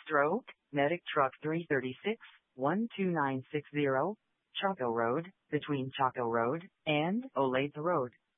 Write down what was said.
Stroke, Medic Truck 336, 12960, Chaco Road, between Chaco Road and Olathe Road.